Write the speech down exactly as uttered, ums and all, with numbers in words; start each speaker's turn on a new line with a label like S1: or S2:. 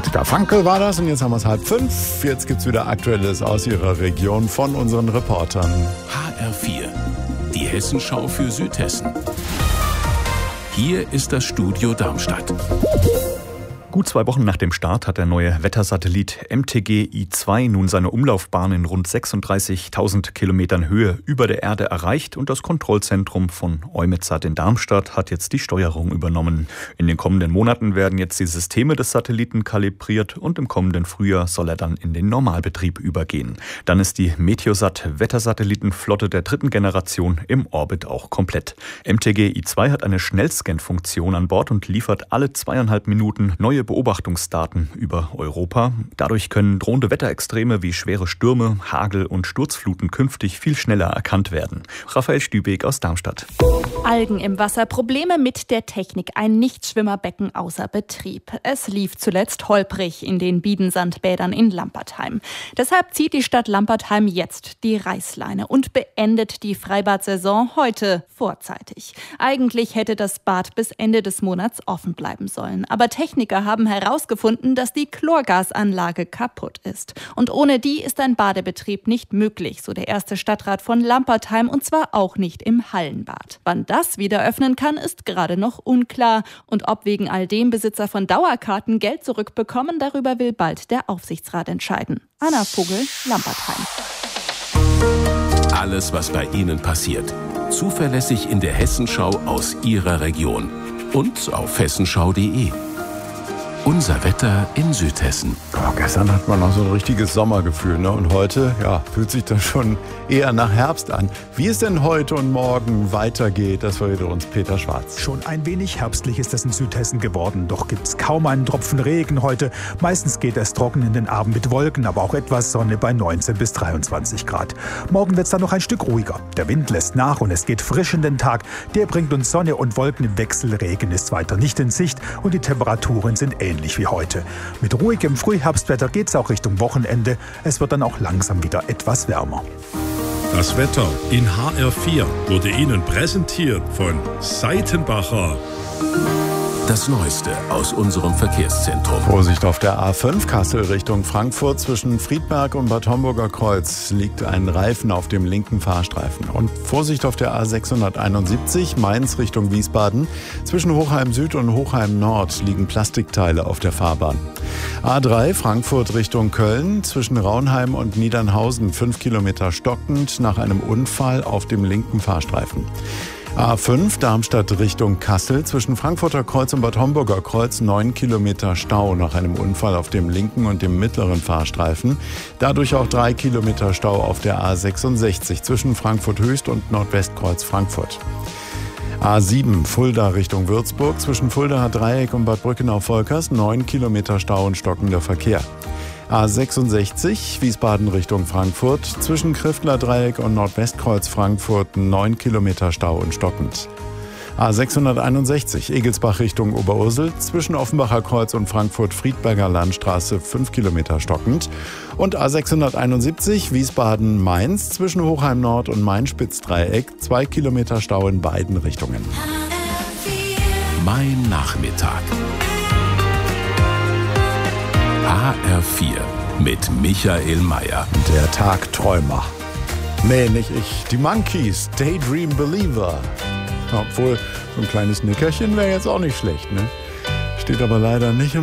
S1: Garfunkel war das und jetzt haben wir es halb fünf. Jetzt gibt es wieder Aktuelles aus Ihrer Region von unseren Reportern.
S2: H R vier, die Hessenschau für Südhessen. Hier ist das Studio Darmstadt.
S3: Gut zwei Wochen nach dem Start hat der neue Wettersatellit M T G I zwei nun seine Umlaufbahn in rund sechsunddreißigtausend Kilometern Höhe über der Erde erreicht und das Kontrollzentrum von EUMETSAT in Darmstadt hat jetzt die Steuerung übernommen. In den kommenden Monaten werden jetzt die Systeme des Satelliten kalibriert und im kommenden Frühjahr soll er dann in den Normalbetrieb übergehen. Dann ist die Meteosat-Wettersatellitenflotte der dritten Generation im Orbit auch komplett. M T G I zwei hat eine Schnellscan-Funktion an Bord und liefert alle zweieinhalb Minuten neue Beobachtungsdaten über Europa. Dadurch können drohende Wetterextreme wie schwere Stürme, Hagel und Sturzfluten künftig viel schneller erkannt werden. Raphael Stübeck aus Darmstadt.
S4: Algen im Wasser, Probleme mit der Technik, ein Nichtschwimmerbecken außer Betrieb. Es lief zuletzt holprig in den Biedensandbädern in Lampertheim. Deshalb zieht die Stadt Lampertheim jetzt die Reißleine und beendet die Freibad-Saison heute vorzeitig. Eigentlich hätte das Bad bis Ende des Monats offen bleiben sollen. Aber Techniker haben herausgefunden, dass die Chlorgasanlage kaputt ist. Und ohne die ist ein Badebetrieb nicht möglich, so der erste Stadtrat von Lampertheim, und zwar auch nicht im Hallenbad. Wann das wieder öffnen kann, ist gerade noch unklar. Und ob wegen all dem Besitzer von Dauerkarten Geld zurückbekommen, darüber will bald der Aufsichtsrat entscheiden. Anna Vogel, Lampertheim.
S2: Alles, was bei Ihnen passiert. Zuverlässig in der Hessenschau aus Ihrer Region. Und auf hessenschau punkt de. Unser Wetter in Südhessen.
S1: Oh, gestern hat man noch so ein richtiges Sommergefühl, ne? Und heute, ja, fühlt sich das schon eher nach Herbst an. Wie es denn heute und morgen weitergeht, das verrät uns Peter Schwarz.
S5: Schon ein wenig herbstlich ist es in Südhessen geworden, doch gibt es kaum einen Tropfen Regen heute. Meistens geht es trocken in den Abend mit Wolken, aber auch etwas Sonne bei neunzehn bis dreiundzwanzig Grad. Morgen wird es dann noch ein Stück ruhiger. Der Wind lässt nach und es geht frisch in den Tag. Der bringt uns Sonne und Wolken im Wechsel. Regen ist weiter nicht in Sicht und die Temperaturen sind ähnlich. Ähnlich wie heute. Mit ruhigem Frühherbstwetter geht es auch Richtung Wochenende. Es wird dann auch langsam wieder etwas wärmer.
S6: Das Wetter in H R vier wurde Ihnen präsentiert von Seitenbacher.
S2: Das Neueste aus unserem Verkehrszentrum.
S1: Vorsicht auf der A fünf Kassel Richtung Frankfurt. Zwischen Friedberg und Bad Homburger Kreuz liegt ein Reifen auf dem linken Fahrstreifen. Und Vorsicht auf der A sechshunderteinundsiebzig Mainz Richtung Wiesbaden. Zwischen Hochheim Süd und Hochheim Nord liegen Plastikteile auf der Fahrbahn. A drei Frankfurt Richtung Köln. Zwischen Raunheim und Niedernhausen fünf Kilometer stockend nach einem Unfall auf dem linken Fahrstreifen. A fünf Darmstadt Richtung Kassel. Zwischen Frankfurter Kreuz und Bad Homburger Kreuz neun Kilometer Stau nach einem Unfall auf dem linken und dem mittleren Fahrstreifen. Dadurch auch drei Kilometer Stau auf der A sechsundsechzig zwischen Frankfurt Höchst und Nordwestkreuz Frankfurt. A sieben Fulda Richtung Würzburg. Zwischen Fuldaer Dreieck und Bad Brückenau-Volkers neun Kilometer Stau und stockender Verkehr. A sechsundsechzig Wiesbaden Richtung Frankfurt. Zwischen Kriftler Dreieck und Nordwestkreuz Frankfurt neun Kilometer Stau und stockend. A sechshunderteinundsechzig Egelsbach Richtung Oberursel. Zwischen Offenbacher Kreuz und Frankfurt-Friedberger Landstraße fünf Kilometer stockend. Und A sechshunderteinundsiebzig Wiesbaden-Mainz. Zwischen Hochheim Nord und Main-Spitz-Dreieck zwei Kilometer Stau in beiden Richtungen.
S2: Mein Nachmittag. H R vier mit Michael Mayer.
S1: Der Tagträumer. Nee, nicht ich. Die Monkeys, Daydream Believer. Obwohl, so ein kleines Nickerchen wäre jetzt auch nicht schlecht, ne? Steht aber leider nicht im